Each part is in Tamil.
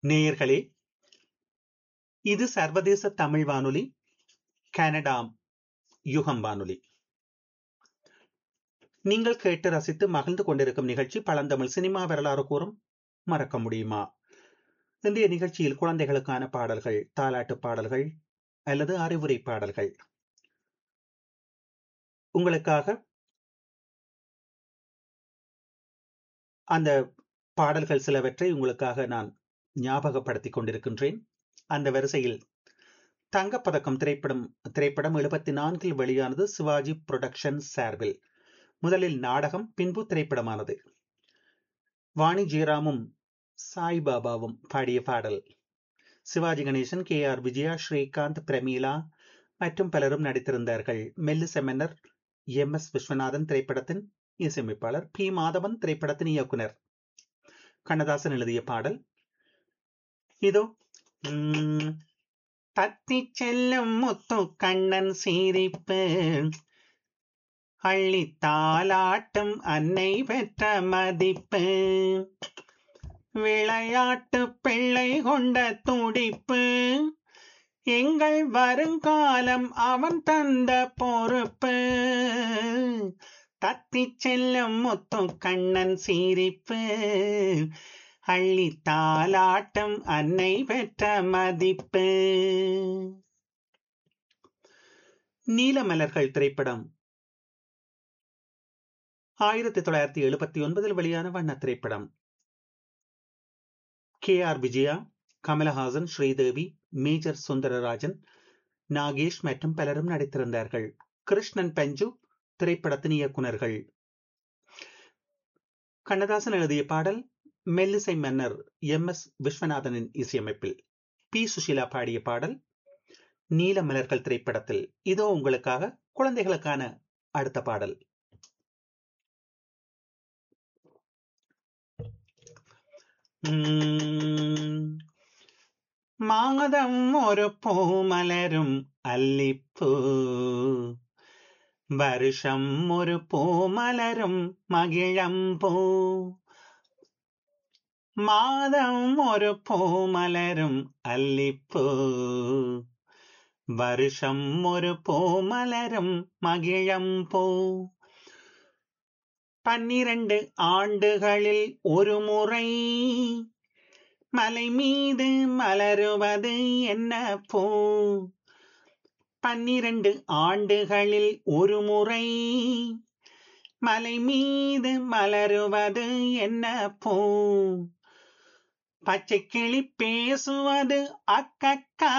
நேயர்களே, இது சர்வதேச தமிழ் வானொலி, கனடா யுகம் வானொலி. நீங்கள் கேட்டு ரசித்து மகிழ்ந்து கொண்டிருக்கும் நிகழ்ச்சி பழந்தமிழ் சினிமா வரலாறு கூறும் மறக்க முடியுமா? இன்றைய நிகழ்ச்சியில் குழந்தைகளுக்கான பாடல்கள், தாலாட்டு பாடல்கள் அல்லது அறிவுரை பாடல்கள் உங்களுக்காக. அந்த பாடல்கள் சிலவற்றை உங்களுக்காக நான் ஞாபகப்படுத்திக் கொண்டிருக்கின்றேன். அந்த வரிசையில் தங்கப்பதக்கம் திரைப்படம் 74 வெளியானது சிவாஜி புரொடக்ஷன் சார்பில். முதலில் நாடகம், பின்பு திரைப்படமானது. வாணி ஜெயராமும் சாய்பாபாவும் பாடிய பாடல். சிவாஜி கணேசன், KR விஜயா, ஸ்ரீகாந்த், பிரமீளா மற்றும் பலரும் நடித்திருந்தார்கள். மெல்லிசை மன்னர் MS விஸ்வநாதன் திரைப்படத்தின் இசையமைப்பாளர். P. மாதவன் திரைப்படத்தின் இயக்குனர். கண்ணதாசன் எழுதிய பாடல் இதோ. உம், தத்தி செல்லும் முத்து கண்ணன் சிரிப்பு, அள்ளித்தாலாட்டும் அன்னை பெற்ற மதிப்பு, விளையாட்டு பிள்ளை கொண்ட துடிப்பு, எங்கள் வருங்காலம் அவன் தந்த பொறுப்பு, தத்தி செல்லும் முத்து கண்ணன் சிரிப்பு, அள்ளித்தாலாட்டும் அன்னை பெற்ற மதிப்பு. நீலமலர்கள் திரைப்படம் 1979 வெளியான வண்ண திரைப்படம். KR விஜயா, கமலஹாசன், ஸ்ரீதேவி, மேஜர் சுந்தரராஜன், நாகேஷ் மற்றும் பலரும் நடித்திருந்தார்கள். கிருஷ்ணன், பஞ்சு திரைப்படத்தின் இயக்குனர்கள். கண்ணதாசன் எழுதிய பாடல், மெல்லிசை மன்னர் MS விஸ்வநாதனின் இசையமைப்பில். P. சுஷீலா பாடிய பாடல், நீலமலர்கள் திரைப்படத்தில். இதோ உங்களுக்காக குழந்தைகளுக்கான அடுத்த பாடல். உம், மாதம் ஒரு பூ மலரும் அல்லிப்பூ, வருஷம் ஒரு பூ மலரும் மகிழம்பூ, மாதம் ஒரு பூ மலரும் அல்லிப்பூ, வருஷம் ஒரு பூ மலரும் மகிழம்பூ, 12 ஆண்டுகளில் ஒரு முறை மலை மீது மலருவது என்ன பூ, 12 ஆண்டுகளில் ஒரு முறை மலை மீது மலருவது என்ன பூ, பச்சை கிளி பேசுவது அக்கக்கா,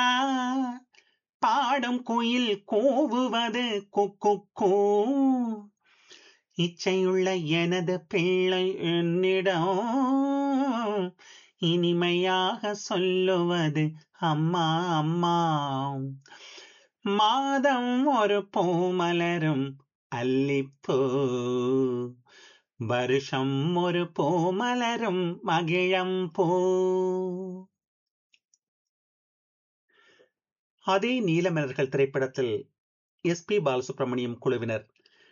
பாடும் குயில் கூவுவது குக்கு, இச்சையுள்ள எனது பிள்ளை என்னிடம் இனிமையாக சொல்லுவது அம்மா அம்மா, மாதம் ஒரு பூ மலரும் அல்லிப்பூ, வருஷம் ஒரு பூ மலரும் மகிழம்பூ. அதே நீலமலர்கள் திரைப்படத்தில் SP. பாலசுப்ரமணியம் குழுவினர்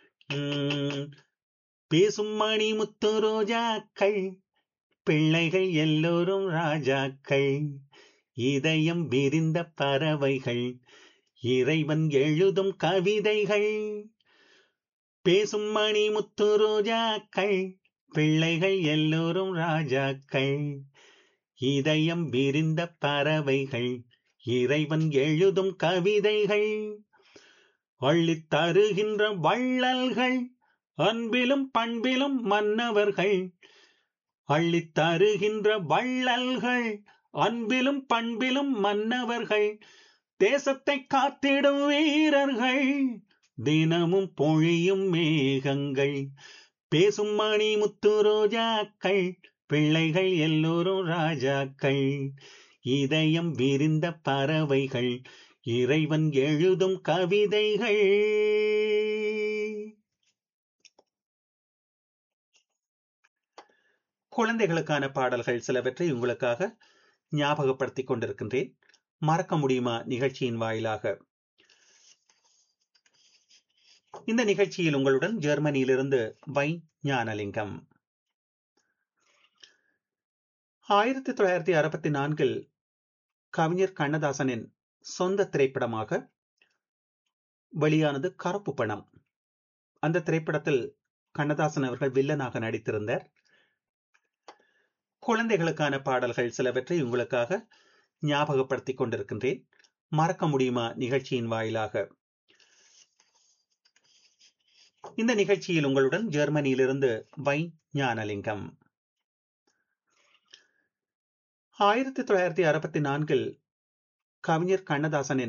பேசும் மணி முத்து ரோஜாக்கள், பிள்ளைகள் எல்லோரும் ராஜாக்கள், இதயம் விரிந்த பறவைகள், இறைவன் எழுதும் கவிதைகள், பேசும் மணி முத்து ரோஜாக்கள், பிள்ளைகள் எல்லோரும் ராஜாக்கள், இதயம் விரிந்த பறவைகள், இறைவன் எழுதும் கவிதைகள், அள்ளித் தருகின்ற வள்ளல்கள், அன்பிலும் பண்பிலும் மன்னவர்கள், அள்ளித் தருகின்ற வள்ளல்கள், அன்பிலும் பண்பிலும் மன்னவர்கள், தேசத்தை காத்திடும் வீரர்கள், தினமும் பொழியும் மேகங்கள், பேசும் மணி முத்து ரோஜாக்கள், பிள்ளைகள் எல்லோரும் ராஜாக்கள், இதயம் விரிந்த பறவைகள், இறைவன் எழுதும் கவிதைகள். குழந்தைகளுக்கான பாடல்கள் சிலவற்றை உங்களுக்காக ஞாபகப்படுத்திக் கொண்டிருக்கின்றேன். மறக்க முடியுமா நிகழ்ச்சியின் வாயிலாக. இந்த நிகழ்ச்சியில் உங்களுடன் ஜெர்மனியிலிருந்து வை ஞானலிங்கம். 1964 கவிஞர் கண்ணதாசனின் சொந்த திரைப்படமாக வெளியானது கருப்பு பணம். அந்த திரைப்படத்தில் கண்ணதாசன் அவர்கள் வில்லனாக நடித்திருந்தார். குழந்தைகளுக்கான பாடல்கள் சிலவற்றை உங்களுக்காக ஞாபகப்படுத்திக் கொண்டிருக்கின்றேன். மறக்க முடியுமா நிகழ்ச்சியின் வாயிலாக. இந்த நிகழ்ச்சியில் உங்களுடன் ஜெர்மனியிலிருந்து வை ஞானலிங்கம். 1964 கவிஞர் கண்ணதாசனின்